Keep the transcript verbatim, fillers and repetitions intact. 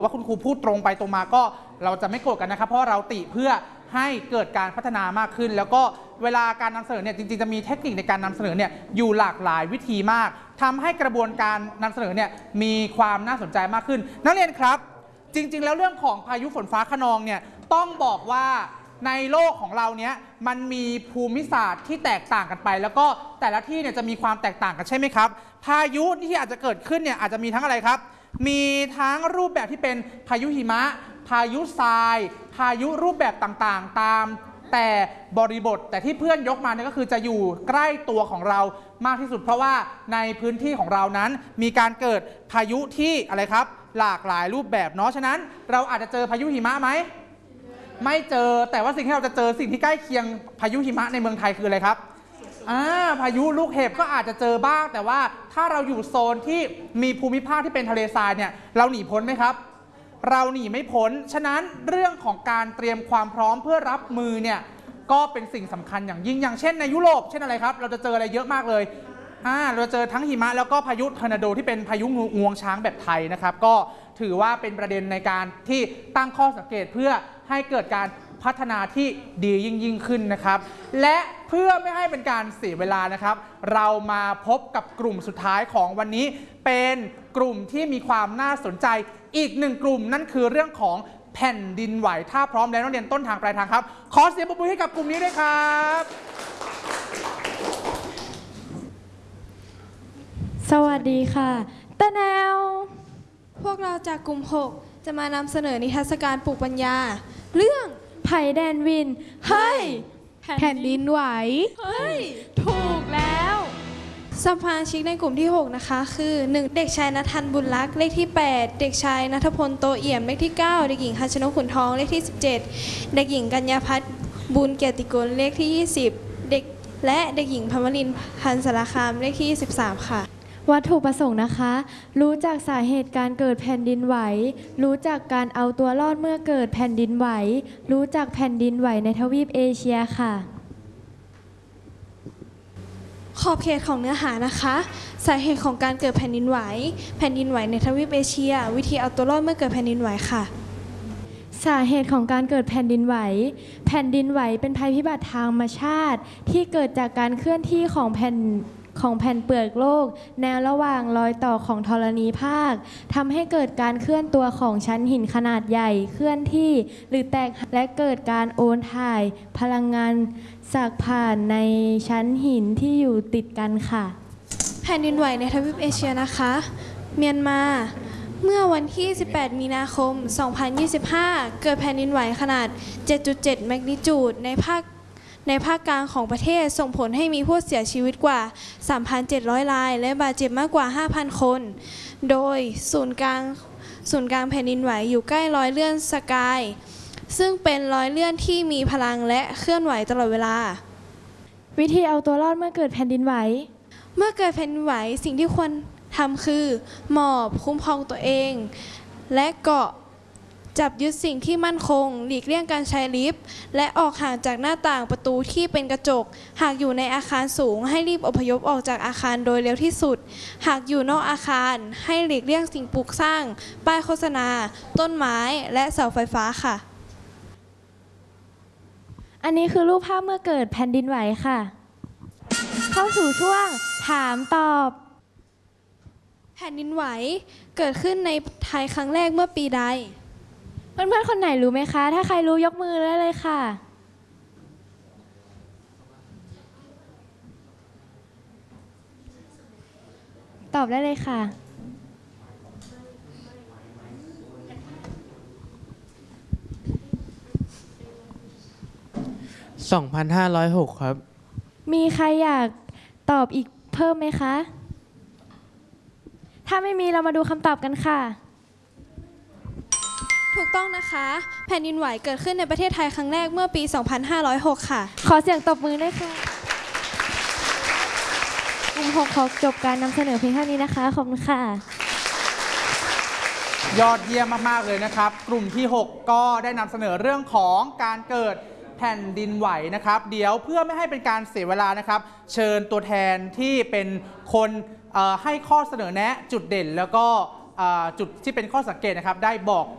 ว่าคุณครูพูดตรงไปตรงมาก็เราจะไม่โกรธกันนะครับเพราะเราติเพื่อให้เกิดการพัฒนามากขึ้นแล้วก็เวลาการนำเสนอเนี่ยจริงๆจะมีเทคนิคในการนำเสนอเนี่ยอยู่หลากหลายวิธีมากทำให้กระบวนการนำเสนอเนี่ยมีความน่าสนใจมากขึ้นนักเรียนครับจริงๆแล้วเรื่องของพายุฝนฟ้าคะนองเนี่ยต้องบอกว่าในโลกของเราเนี่ยมันมีภูมิศาสตร์ที่แตกต่างกันไปแล้วก็แต่ละที่เนี่ยจะมีความแตกต่างกันใช่ไหมครับพายุที่อาจจะเกิดขึ้นเนี่ยอาจจะมีทั้งอะไรครับมีทั้งรูปแบบที่เป็นพายุหิมะพายุทรายพายุรูปแบบต่างๆตามแต่บริบทแต่ที่เพื่อนยกมาเนี่ยก็คือจะอยู่ใกล้ตัวของเรามากที่สุดเพราะว่าในพื้นที่ของเรานั้นมีการเกิดพายุที่อะไรครับหลากหลายรูปแบบเนาะฉะนั้นเราอาจจะเจอพายุหิมะไหมไม่เจอแต่ว่าสิ่งที่เราจะเจอสิ่งที่ใกล้เคียงพายุหิมะในเมืองไทยคืออะไรครับอ่าพายุลูกเห็บก็อาจจะเจอบ้างแต่ว่าถ้าเราอยู่โซนที่มีภูมิภาคที่เป็นทะเลทรายเนี่ยเราหนีพ้นไหมครับเราหนีไม่พ้นฉะนั้นเรื่องของการเตรียมความพร้อมเพื่อรับมือเนี่ยก็เป็นสิ่งสำคัญอย่างยิ่งอย่างเช่นในยุโรปเช่นอะไรครับเราจะเจออะไรเยอะมากเลยอ่าเราเจอทั้งหิมะแล้วก็พายุทอร์นาโดที่เป็นพายุงวงช้างแบบไทยนะครับก็ถือว่าเป็นประเด็นในการที่ตั้งข้อสังเกตเพื่อให้เกิดการพัฒนาที่ดียิ่งยิ่งขึ้นนะครับและเพื่อไม่ให้เป็นการเสียเวลานะครับเรามาพบกับกลุ่มสุดท้ายของวันนี้เป็นกลุ่มที่มีความน่าสนใจอีกหนึ่งกลุ่มนั่นคือเรื่องของแผ่นดินไหวถ้าพร้อมแล้วนักเรียนต้นทางปลายทางครับขอเสียงปรบมือให้กับกลุ่มนี้ด้วยครับสวัสดีค่ะตะแนวพวกเราจากกลุ่มหกจะมานำเสนอนิทรรศการปลูกปัญญาเรื่องไผ่แดนวินเฮ้ยแผ่นดินไหวเฮ้ยถูกแล้วสมาชิกในกลุ่มที่หกนะคะคือหนึ่งเด็กชายณทันบุญรักษ์เลขที่แปดเด็กชายณัฐพลโตเอี่ยมเลขที่เก้าเด็กหญิงฮัชนกขุนทองเลขที่สิบเจ็ดเด็กหญิงกัญญาพัฒน์บุญเกียรติกุลเลขที่ยี่สิบเด็กและเด็กหญิงพมรินทร์พันธ์สารคามเลขที่ยี่สิบสามค่ะวัตถุประสงค์นะคะรู้จักสาเหตุการเกิดแผ่นดินไหวรู้จักการเอาตัวรอดเมื่อเกิดแผ่นดินไหวรู้จักแผ่นดินไหวในทวีปเอเชียค่ะขอบเขตของเนื้อหานะคะสาเหตุของการเกิดแผ่นดินไหวแผ่นดินไหวในทวีปเอเชียวิธีเอาตัวรอดเมื่อเกิดแผ่นดินไหวค่ะสาเหตุของการเกิดแผ่นดินไหวแผ่นดินไหวเป็นภัยพิบัติทางธรรมชาติที่เกิดจากการเคลื่อนที่ของแผ่นของแผ่นเปลือกโลกแนวระหว่างรอยต่อของธรณีภาคทำให้เกิดการเคลื่อนตัวของชั้นหินขนาดใหญ่เคลื่อนที่หรือแตกและเกิดการโอนถ่ายพลังงานจากผ่านในชั้นหินที่อยู่ติดกันค่ะแผ่นดินไหวในทวีปเอเชียนะคะเมียนมาเมื่อวันที่สิบแปดมีนาคมสองพันยี่สิบห้าเกิดแผ่นดินไหวขนาด เจ็ดจุดเจ็ด แมกนิจูดในภาคในภาคกลางของประเทศส่งผลให้มีผู้เสียชีวิตกว่า สามพันเจ็ดร้อย รายและบาดเจ็บมากกว่า ห้าพัน คนโดยศูนย์กลางศูนย์กลางแผ่นดินไหวอยู่ใกล้รอยเลื่อนสกายซึ่งเป็นรอยเลื่อนที่มีพลังและเคลื่อนไหวตลอดเวลาวิธีเอาตัวรอดเมื่อเกิดแผ่นดินไหวเมื่อเกิดแผ่นดินไหวสิ่งที่ควรทำคือหมอบคุ้มครองตัวเองและเกาะจับยึดสิ่งที่มั่นคงหลีกเลี่ยงการใช้ลิฟต์และออกห่างจากหน้าต่างประตูที่เป็นกระจกหากอยู่ในอาคารสูงให้รีบอพยพออกจากอาคารโดยเร็วที่สุดหากอยู่นอกอาคารให้หลีกเลี่ยงสิ่งปลูกสร้างป้ายโฆษณาต้นไม้และเสาไฟฟ้าค่ะอันนี้คือรูปภาพเมื่อเกิดแผ่นดินไหวค่ะเข้าสู่ช่วงถามตอบแผ่นดินไหวเกิดขึ้นในไทยครั้งแรกเมื่อปีใดเพื่อนๆคนไหนรู้ไหมคะถ้าใครรู้ยกมือได้เลยค่ะตอบได้เลยค่ะสองพันห้าร้อยหกครับมีใครอยากตอบอีกเพิ่มไหมคะถ้าไม่มีเรามาดูคำตอบกันค่ะถูกต้องนะคะแผ่นดินไหวเกิดขึ้นในประเทศไทยครั้งแรกเมื่อปี สองพันห้าร้อยหก ค่ะขอเสียงตบมือด้วยค่ะกลุ่มหกขอจบการนำเสนอเพียงเท่านี้นะคะขอบคุณค่ะยอดเยี่ยมมากๆเลยนะครับกลุ่มที่หกก็ได้นำเสนอเรื่องของการเกิดแผ่นดินไหวนะครับเดี๋ยวเพื่อไม่ให้เป็นการเสียเวลานะครับเชิญตัวแทนที่เป็นคนให้ข้อเสนอแนะจุดเด่นแล้วก็จุดที่เป็นข้อสังเกตนะครับได้บอก